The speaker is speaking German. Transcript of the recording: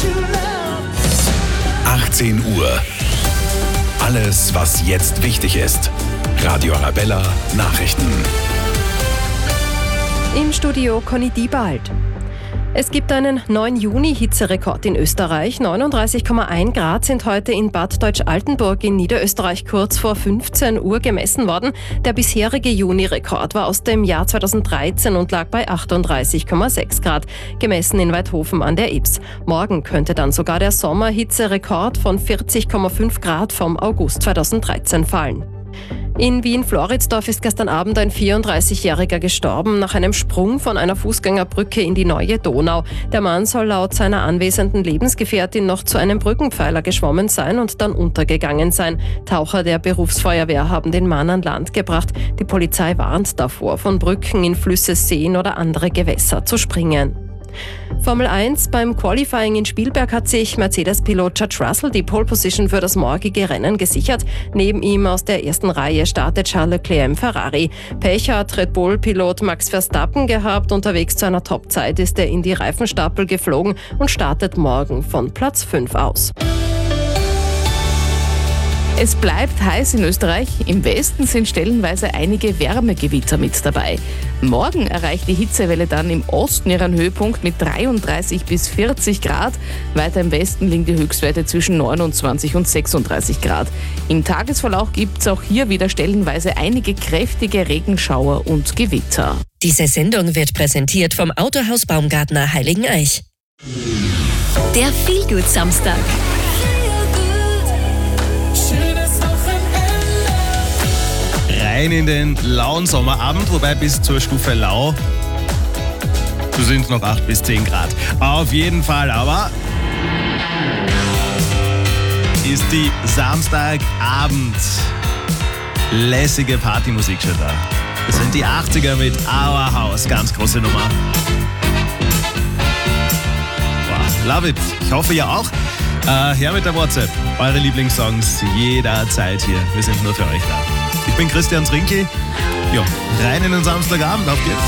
18 Uhr. Alles, was jetzt wichtig ist. Radio Arabella Nachrichten. Im Studio Conny Diebald. Es gibt einen neuen Juni-Hitzerekord in Österreich. 39,1 Grad sind heute in Bad Deutsch-Altenburg in Niederösterreich kurz vor 15 Uhr gemessen worden. Der bisherige Juni-Rekord war aus dem Jahr 2013 und lag bei 38,6 Grad, gemessen in Weidhofen an der Ybbs. Morgen könnte dann sogar der Sommerhitzerekord von 40,5 Grad vom August 2013 fallen. In Wien-Floridsdorf ist gestern Abend ein 34-Jähriger gestorben nach einem Sprung von einer Fußgängerbrücke in die Neue Donau. Der Mann soll laut seiner anwesenden Lebensgefährtin noch zu einem Brückenpfeiler geschwommen sein und dann untergegangen sein. Taucher der Berufsfeuerwehr haben den Mann an Land gebracht. Die Polizei warnt davor, von Brücken in Flüsse, Seen oder andere Gewässer zu springen. Formel 1 beim Qualifying in Spielberg hat sich Mercedes-Pilot George Russell die Pole Position für das morgige Rennen gesichert. Neben ihm aus der ersten Reihe startet Charles Leclerc im Ferrari. Pech hat Red Bull-Pilot Max Verstappen gehabt. Unterwegs zu einer Topzeit ist er in die Reifenstapel geflogen und startet morgen von Platz 5 aus. Es bleibt heiß in Österreich. Im Westen sind stellenweise einige Wärmegewitter mit dabei. Morgen erreicht die Hitzewelle dann im Osten ihren Höhepunkt mit 33 bis 40 Grad. Weiter im Westen liegen die Höchstwerte zwischen 29 und 36 Grad. Im Tagesverlauf gibt es auch hier wieder stellenweise einige kräftige Regenschauer und Gewitter. Diese Sendung wird präsentiert vom Autohaus Baumgartner Heiligeneich. Der Feelgood-Samstag. Rein in den lauen Sommerabend, wobei bis zur Stufe lau sind noch 8 bis 10 Grad. Auf jeden Fall aber ist die Samstagabend lässige Partymusik schon da. Das sind die 80er mit Our House, ganz große Nummer. Wow, love it. Ich hoffe ihr auch. Her mit der WhatsApp. Eure Lieblingssongs jederzeit hier. Wir sind nur für euch da. Ich bin Christian Trinki. Ja, rein in den Samstagabend. Auf geht's.